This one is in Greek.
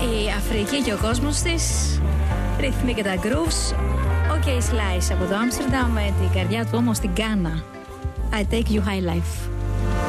Η Αφρική και ο κόσμος της, ρυθμοί και τα grooves. OK Slice από το Άμστερνταμ με την καρδιά του όμως στην Γκάνα. I take you high life.